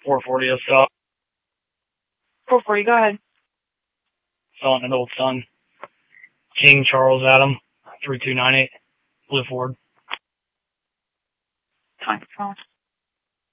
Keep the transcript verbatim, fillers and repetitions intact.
four forty is stop. four forty, go ahead. Selling an old son. King Charles Adam, three two nine eight, Blue Ford. Time for phone.